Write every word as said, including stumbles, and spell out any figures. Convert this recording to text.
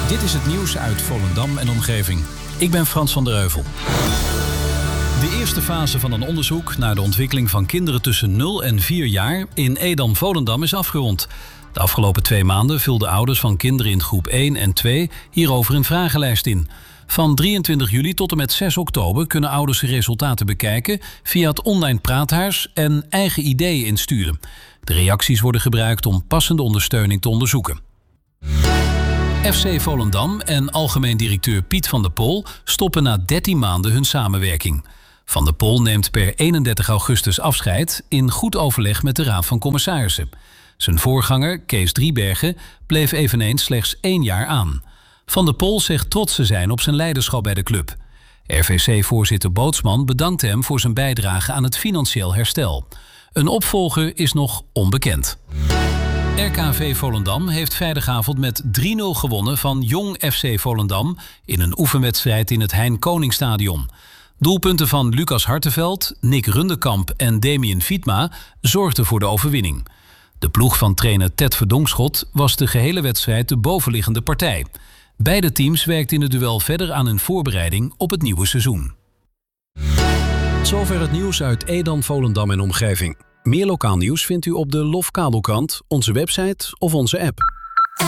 Dit is het nieuws uit Volendam en omgeving. Ik ben Frans van der Heuvel. De eerste fase van een onderzoek naar de ontwikkeling van kinderen tussen nul en vier jaar in Edam-Volendam is afgerond. De afgelopen twee maanden vulden ouders van kinderen in groep één en twee hierover een vragenlijst in. Van drieëntwintig juli tot en met zes oktober kunnen ouders de resultaten bekijken via het online praathuis en eigen ideeën insturen. De reacties worden gebruikt om passende ondersteuning te onderzoeken. F C Volendam en algemeen directeur Piet van der Pol stoppen na dertien maanden hun samenwerking. Van der Pol neemt per eenendertig augustus afscheid in goed overleg met de Raad van Commissarissen. Zijn voorganger, Kees Driebergen, bleef eveneens slechts één jaar aan. Van der Pol zegt trots te zijn op zijn leiderschap bij de club. R V C-voorzitter Bootsman bedankt hem voor zijn bijdrage aan het financieel herstel. Een opvolger is nog onbekend. R K V Volendam heeft vrijdagavond met drie nul gewonnen van Jong F C Volendam in een oefenwedstrijd in het Hein Koningsstadion. Doelpunten van Lucas Hartenveld, Nick Rundekamp en Damien Vietma zorgden voor de overwinning. De ploeg van trainer Ted Verdonkschot was de gehele wedstrijd de bovenliggende partij. Beide teams werkten in het duel verder aan hun voorbereiding op het nieuwe seizoen. Zover het nieuws uit Edam, Volendam en omgeving. Meer lokaal nieuws vindt u op de Lof Kabelkrant, onze website of onze app.